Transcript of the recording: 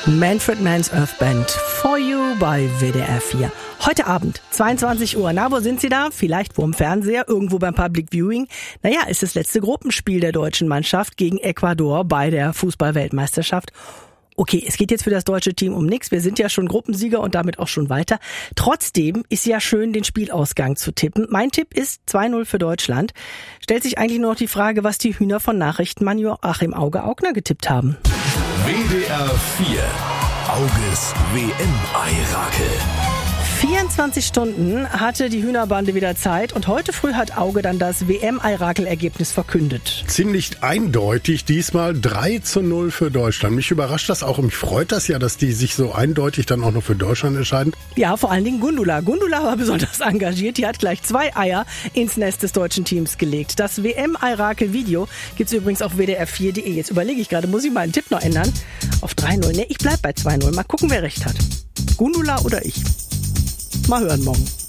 Manfred Mann's Earth Band, For You bei WDR 4. Heute Abend, 22 Uhr. Na, wo sind Sie da? Vielleicht vorm Fernseher, irgendwo beim Public Viewing. Naja, ist das letzte Gruppenspiel der deutschen Mannschaft gegen Ecuador bei der Fußball-Weltmeisterschaft. Okay, es geht jetzt für das deutsche Team um nichts. Wir sind ja schon Gruppensieger und damit auch schon weiter. Trotzdem ist ja schön, den Spielausgang zu tippen. Mein Tipp ist 2-0 für Deutschland. Stellt sich eigentlich nur noch die Frage, was die Hühner von Nachrichtenmann Joachim Auge-Augner getippt haben. WDR 4. Auges WM-Eirakel. 24 Stunden hatte die Hühnerbande wieder Zeit und heute früh hat Auge dann das WM-Eirakel-Ergebnis verkündet. Ziemlich eindeutig, diesmal 3-0 für Deutschland. Mich überrascht das auch und mich freut das ja, dass die sich so eindeutig dann auch noch für Deutschland entscheiden. Ja, vor allen Dingen Gundula. Gundula war besonders engagiert. Die hat gleich 2 Eier ins Nest des deutschen Teams gelegt. Das WM-Eirakel-Video gibt's übrigens auf wdr4.de. Jetzt überlege ich gerade, muss ich meinen Tipp noch ändern? Auf 3-0. Ne, ich bleib bei 2-0. Mal gucken, wer recht hat. Gundula oder ich. Mal hören morgen.